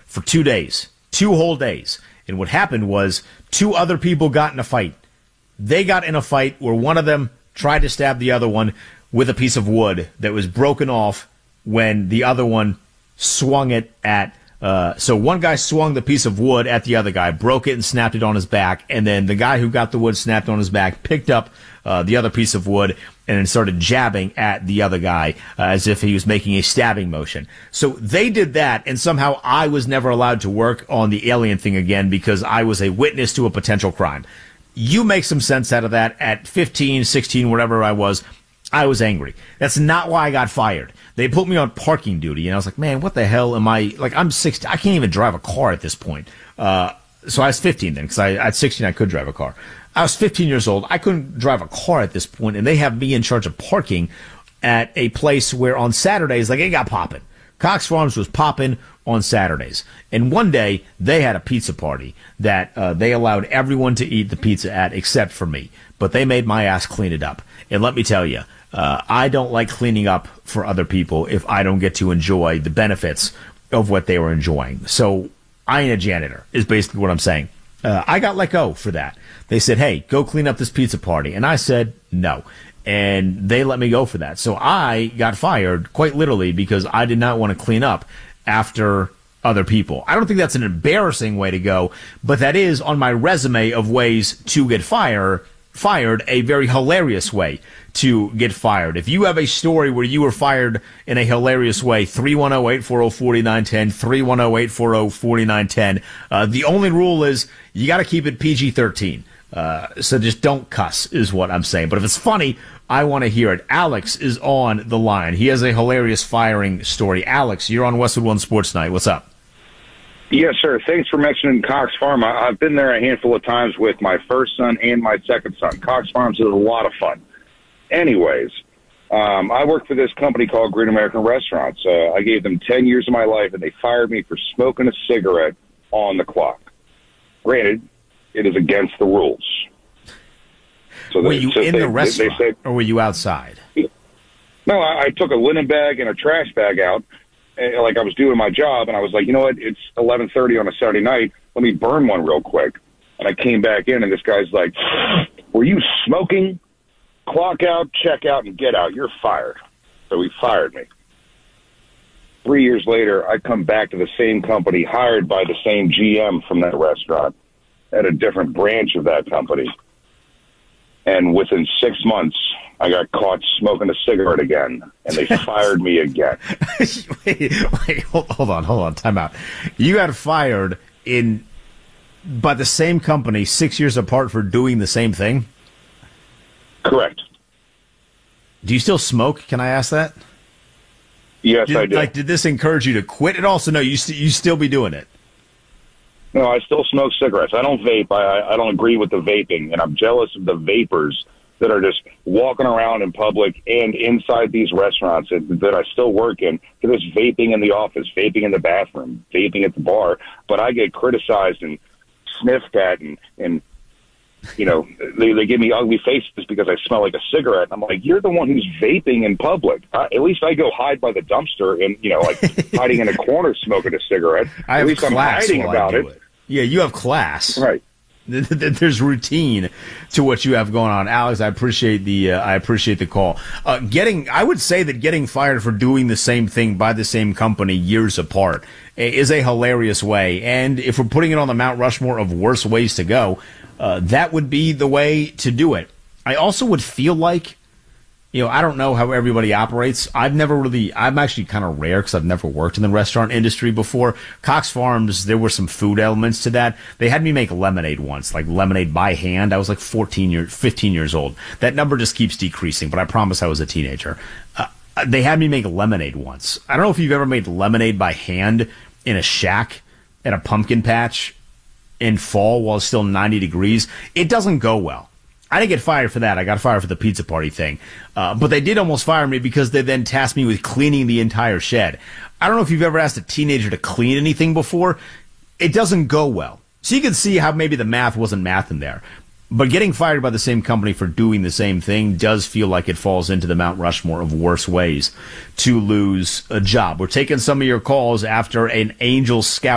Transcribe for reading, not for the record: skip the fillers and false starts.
for 2 days, 2 whole days. And what happened was 2 other people got in a fight. They got in a fight where one of them tried to stab the other one with a piece of wood that was broken off when the other one swung it at. So one guy swung the piece of wood at the other guy, broke it and snapped it on his back, and then the guy who got the wood snapped on his back picked up the other piece of wood and then started jabbing at the other guy as if he was making a stabbing motion. So they did that, and somehow I was never allowed to work on the alien thing again because I was a witness to a potential crime. You make some sense out of that. At 15, 16, whatever I was angry. That's not why I got fired. They put me on parking duty, and I was like, man, what the hell am I? Like, I'm 16. I can't even drive a car at this point. So I was 15 then, because at 16 I could drive a car. I was 15 years old. I couldn't drive a car at this point, and they have me in charge of parking at a place where on Saturdays, like, it got popping. Cox Farms was popping on Saturdays. And one day, they had a pizza party that they allowed everyone to eat the pizza at except for me. But they made my ass clean it up. And let me tell you, I don't like cleaning up for other people if I don't get to enjoy the benefits of what they were enjoying. So I ain't a janitor, is basically what I'm saying. I got let go for that. They said, hey, go clean up this pizza party. And I said, no. And they let me go for that. So I got fired, quite literally, because I did not want to clean up after other people. I don't think that's an embarrassing way to go, but that is on my resume of ways to get fired, a very hilarious way to get fired. If you have a story where you were fired in a hilarious way, 310-840-4910, 310-840-4910. The only rule is you got to keep it PG-13. So just don't cuss is what I'm saying. But if it's funny, I want to hear it. Alex is on the line. He has a hilarious firing story. Alex, you're on Westwood One Sports Night. What's up? Yes, sir. Thanks for mentioning Cox Farm. I've been there a handful of times with my first son and my second son. Cox Farms is a lot of fun. Anyways, I work for this company called Great American Restaurants. I gave them 10 years of my life, and they fired me for smoking a cigarette on the clock. Granted, it is against the rules. So were you in the restaurant, or were you outside? No, I took a linen bag and a trash bag out, like I was doing my job, and I was like, you know what, it's 11:30 on a Saturday night, let me burn one real quick. And I came back in, and this guy's like, were you smoking? Clock out, check out, and get out. You're fired. So he fired me. 3 years later, I come back to the same company, hired by the same GM from that restaurant at a different branch of that company. And within 6 months, I got caught smoking a cigarette again, and they fired me again. wait, hold on, time out. You got fired by the same company 6 years apart for doing the same thing? Correct. Do you still smoke? Can I ask that? Yes, I do. Like, did this encourage you to quit it also? No, you still be doing it. No, I still smoke cigarettes. I don't vape. I don't agree with the vaping, and I'm jealous of the vapors that are just walking around in public and inside these restaurants that I still work in. They're just vaping in the office, vaping in the bathroom, vaping at the bar. But I get criticized and sniffed at, and you know, they give me ugly faces because I smell like a cigarette. I'm like, you're the one who's vaping in public. At least I go hide by the dumpster and, you know, like hiding in a corner smoking a cigarette. At least I'm hiding about it. Yeah, you have class. Right. There's routine to what you have going on, Alex. I appreciate the call. I would say that getting fired for doing the same thing by the same company years apart is a hilarious way. And if we're putting it on the Mount Rushmore of worst ways to go, that would be the way to do it. I also would feel like, you know, I don't know how everybody operates. I'm actually kind of rare because I've never worked in the restaurant industry before. Cox Farms, there were some food elements to that. They had me make lemonade once, like lemonade by hand. I was like 15 years old. That number just keeps decreasing, but I promise I was a teenager. They had me make lemonade once. I don't know if you've ever made lemonade by hand in a shack at a pumpkin patch in fall while it's still 90 degrees. It doesn't go well. I didn't get fired for that. I got fired for the pizza party thing. But they did almost fire me because they then tasked me with cleaning the entire shed. I don't know if you've ever asked a teenager to clean anything before. It doesn't go well. So you can see how maybe the math wasn't math in there. But getting fired by the same company for doing the same thing does feel like it falls into the Mount Rushmore of worst ways to lose a job. We're taking some of your calls after an Angel Scout